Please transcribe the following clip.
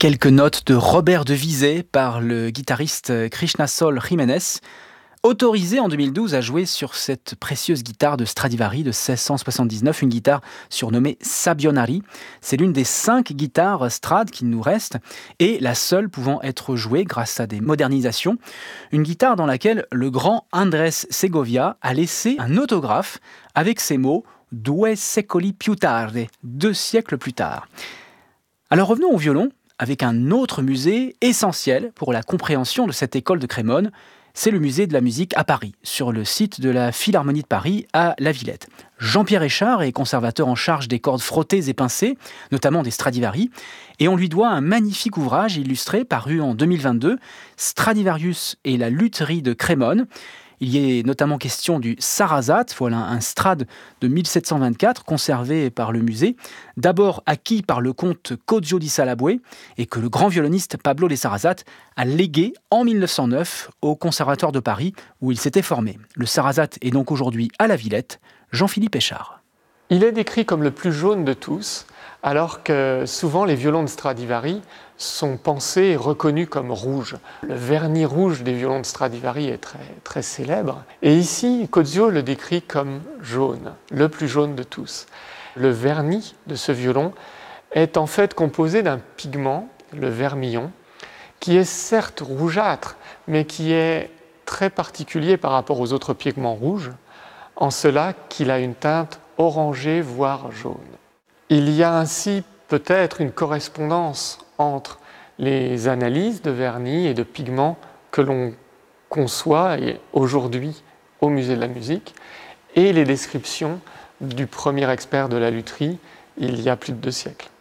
Quelques notes de Robert de Vizet par le guitariste Krishna Sol Jiménez, autorisé en 2012 à jouer sur cette précieuse guitare de Stradivari de 1679, une guitare surnommée Sabionari. C'est l'une des 5 guitares Strad qui nous restent et la seule pouvant être jouée grâce à des modernisations. Une guitare dans laquelle le grand Andrés Segovia a laissé un autographe avec ces mots « Due secoli più tarde », 2 siècles plus tard. Alors revenons au violon, avec un autre musée essentiel pour la compréhension de cette école de Crémone. C'est le musée de la musique à Paris, sur le site de la Philharmonie de Paris à La Villette. Jean-Pierre Échard est conservateur en charge des cordes frottées et pincées, notamment des Stradivari, et on lui doit un magnifique ouvrage illustré paru en 2022, Stradivarius et la lutherie de Crémone. Il y est notamment question du Sarasate, voilà un Strad de 1724 conservé par le musée, d'abord acquis par le comte Coggio di Salabue et que le grand violoniste Pablo de Sarasate a légué en 1909 au Conservatoire de Paris où il s'était formé. Le Sarasate est donc aujourd'hui à la Villette. Jean-Philippe Échard. Il est décrit comme le plus jaune de tous, alors que souvent les violons de Stradivari sont pensés et reconnus comme rouges. Le vernis rouge des violons de Stradivari est très célèbre. Et ici, Coggio le décrit comme jaune, le plus jaune de tous. Le vernis de ce violon est en fait composé d'un pigment, le vermillon, qui est certes rougeâtre, mais qui est très particulier par rapport aux autres pigments rouges, en cela qu'il a une teinte orangée, voire jaune. Il y a ainsi peut-être une correspondance entre les analyses de vernis et de pigments que l'on conçoit aujourd'hui au Musée de la musique et les descriptions du premier expert de la lutherie il y a plus de 2 siècles.